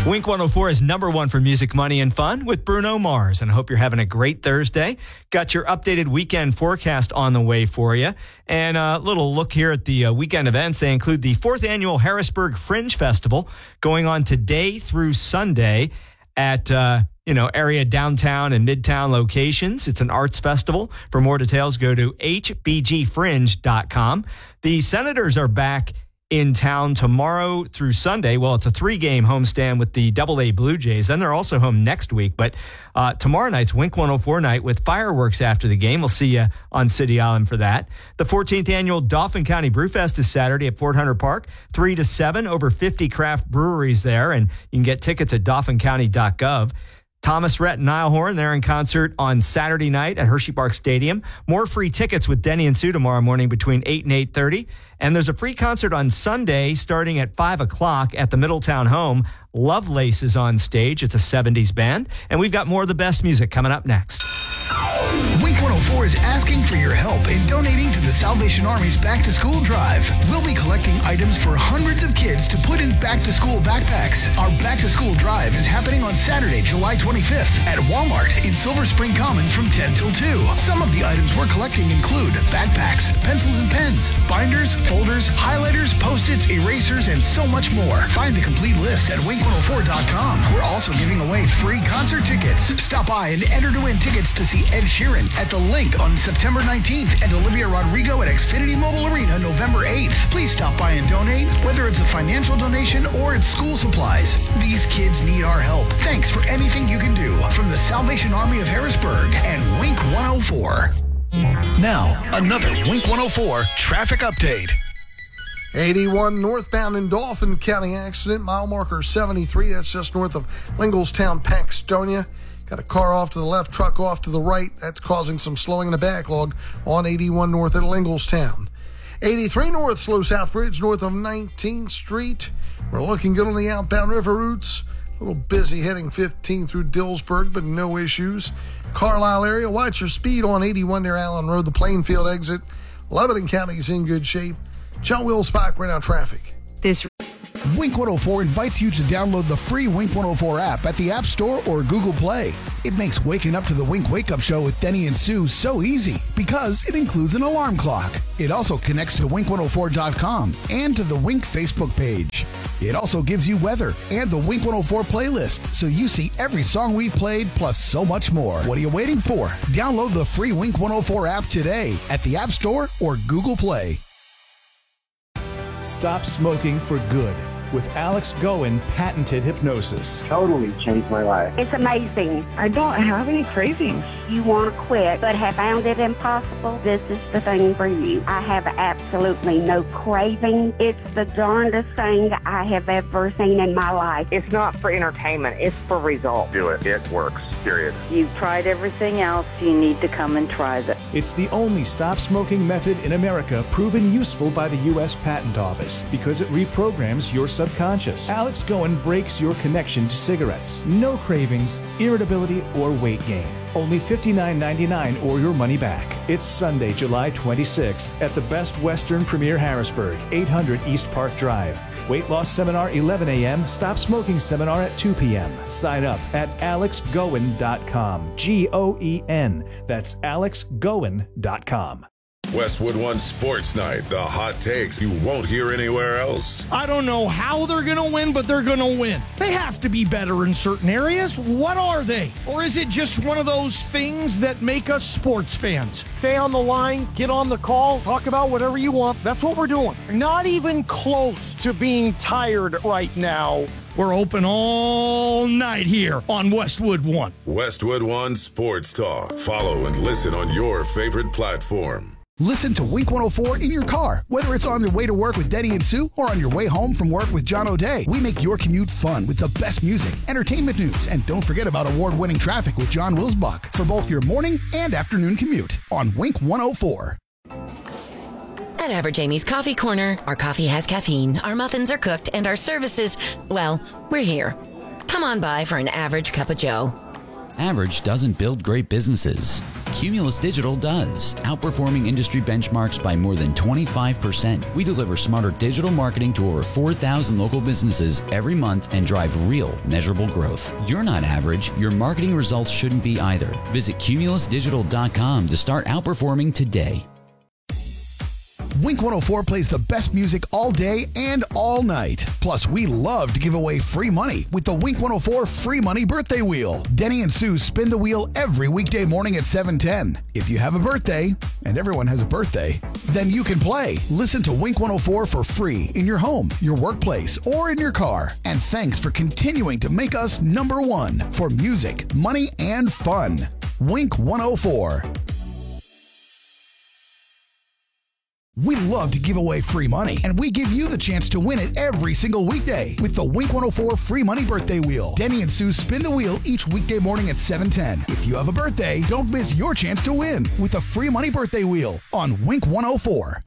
Wink 104 is number one for music, money, and fun with Bruno Mars. And I hope you're having a great Thursday. Got your updated weekend forecast on the way for you. And a little look here at the weekend events. They include the 4th annual Harrisburg Fringe Festival going on today through Sunday at, area downtown and midtown locations. It's an arts festival. For more details, go to hbgfringe.com. The Senators are back in town tomorrow through Sunday. Well, it's a 3-game homestand with the AA Blue Jays. Then they're also home next week. But tomorrow night's Wink 104 night with fireworks after the game. We'll see you on City Island for that. The 14th annual Dauphin County Brewfest is Saturday at Fort Hunter Park, 3 to 7. Over 50 craft breweries there, and you can get tickets at dauphincounty.gov. Thomas Rhett and Niall Horan, they're in concert on Saturday night at Hershey Park Stadium. More free tickets with Denny and Sue tomorrow morning between 8 and 8:30. And there's a free concert on Sunday starting at 5 o'clock at the Middletown home. Lovelace is on stage. It's a 70s band. And we've got more of the best music coming up next. Wink 104 is asking for your help in donating to the Salvation Army's Back to School Drive. We'll be collecting items for hundreds of kids to put in back-to-school backpacks. Our Back to School Drive is happening on Saturday, July 25th at Walmart in Silver Spring Commons from 10 till 2. Some of the items we're collecting include backpacks, pencils and pens, binders, folders, highlighters, Post-its, erasers, and so much more. Find the complete list at wink104.com. We're also giving away free concert tickets. Stop by and enter to win tickets to see Ed Sheeran at the Link on September 19th and Olivia Rodrigo at Xfinity Mobile Arena November 8th. Please stop by and donate, whether it's a financial donation or it's school supplies. These kids need our help. Thanks for anything you can do from the Salvation Army of Harrisburg and Wink 104. Now, another Wink 104 traffic update. 81 northbound in Dauphin County accident, mile marker 73. That's just north of Linglestown, Paxtonia. Got a car off to the left, truck off to the right. That's causing some slowing in the backlog on 81 north at Linglestown. 83 north, slow south bridge north of 19th Street. We're looking good on the outbound river routes. A little busy heading 15 through Dillsburg, but no issues. Carlisle area, watch your speed on 81 near Allen Road, the Plainfield exit. Lebanon County is in good shape. John Will Spock, right now traffic. Wink 104 invites you to download the free Wink 104 app at the App Store or Google Play. It makes waking up to the Wink Wake Up Show with Denny and Sue so easy because it includes an alarm clock. It also connects to wink104.com and to the Wink Facebook page. It also gives you weather and the Wink 104 playlist, so you see every song we've played plus so much more. What are you waiting for? Download the free Wink 104 app today at the App Store or Google Play. Stop smoking for good with Alex Goen patented hypnosis. Totally changed my life. It's amazing. I don't have any cravings. You want to quit, but have found it impossible? This is the thing for you. I have absolutely no craving. It's the darndest thing I have ever seen in my life. It's not for entertainment. It's for results. Do it. It works. Period. You've tried everything else. You need to come and try this. It's the only stop smoking method in America proven useful by the U.S. Patent Office because it reprograms your subconscious. Alex Goen breaks your connection to cigarettes. No cravings, irritability, or weight gain. Only $59.99 or your money back. It's Sunday, July 26th at the Best Western Premier Harrisburg, 800 East Park Drive. Weight loss seminar 11 a.m. Stop smoking seminar at 2 p.m. Sign up at alexgoen.com. Goen. That's alexgoen.com. Westwood One Sports Night, the hot takes you won't hear anywhere else. I don't know how they're going to win, but they're going to win. They have to be better in certain areas. What are they? Or is it just one of those things that make us sports fans? Stay on the line, get on the call, talk about whatever you want. That's what we're doing. Not even close to being tired right now. We're open all night here on Westwood One. Westwood One Sports Talk. Follow and listen on your favorite platform. Listen to Wink 104 in your car, whether it's on your way to work with Denny and Sue or on your way home from work with John O'Day. We make your commute fun with the best music, entertainment news, and don't forget about award-winning traffic with John Wilsbach for both your morning and afternoon commute on Wink 104. At Average Amy's Coffee Corner, our coffee has caffeine, our muffins are cooked, and our services, well, we're here. Come on by for an average cup of joe. Average doesn't build great businesses. Cumulus Digital does, outperforming industry benchmarks by more than 25%. We deliver smarter digital marketing to over 4,000 local businesses every month and drive real, measurable growth. You're not average. Your marketing results shouldn't be either. Visit cumulusdigital.com to start outperforming today. Wink 104 plays the best music all day and all night. Plus, we love to give away free money with the Wink 104 Free Money Birthday Wheel. Denny and Sue spin the wheel every weekday morning at 7:10. If you have a birthday, and everyone has a birthday, then you can play. Listen to Wink 104 for free in your home, your workplace, or in your car. And thanks for continuing to make us number one for music, money, and fun. Wink 104. We love to give away free money, and we give you the chance to win it every single weekday with the Wink 104 Free Money Birthday Wheel. Denny and Sue spin the wheel each weekday morning at 7:10. If you have a birthday, don't miss your chance to win with the Free Money Birthday Wheel on Wink 104.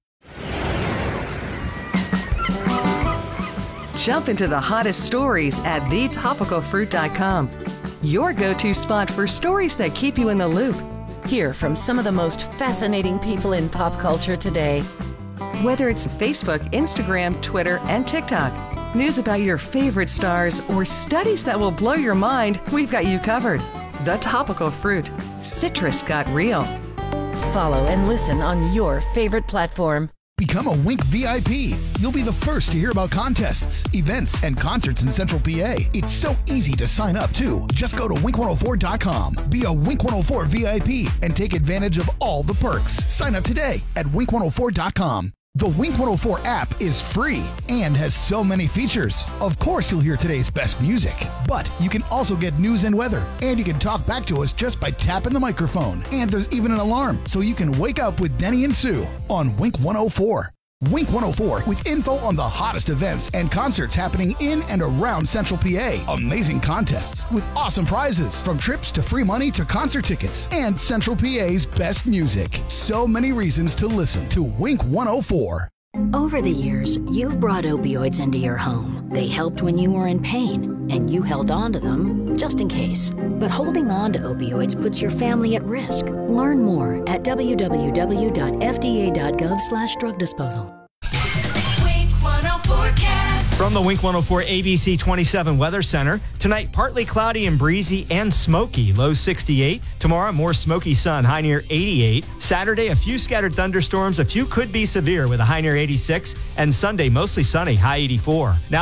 Jump into the hottest stories at thetopicalfruit.com. Your go-to spot for stories that keep you in the loop. Hear from some of the most fascinating people in pop culture today. Whether it's Facebook, Instagram, Twitter, and TikTok, news about your favorite stars, or studies that will blow your mind, we've got you covered. The Topical Fruit. Citrus got real. Follow and listen on your favorite platform. Become a Wink VIP. You'll be the first to hear about contests, events, and concerts in Central PA. It's so easy to sign up, too. Just go to wink104.com. Be a Wink 104 VIP and take advantage of all the perks. Sign up today at wink104.com. The Wink 104 app is free and has so many features. Of course, you'll hear today's best music, but you can also get news and weather, and you can talk back to us just by tapping the microphone. And there's even an alarm, so you can wake up with Denny and Sue on Wink 104. Wink 104 with info on the hottest events and concerts happening in and around Central PA. Amazing contests with awesome prizes, from trips to free money to concert tickets, and Central PA's best music. So many reasons to listen to Wink 104. Over the years, you've brought opioids into your home. They helped when you were in pain, and you held on to them just in case. But holding on to opioids puts your family at risk. Learn more at www.fda.gov/drug disposal. From the Wink 104 ABC 27 Weather Center, tonight partly cloudy and breezy and smoky, low 68. Tomorrow, more smoky sun, high near 88. Saturday, a few scattered thunderstorms, a few could be severe with a high near 86. And Sunday, mostly sunny, high 84. Now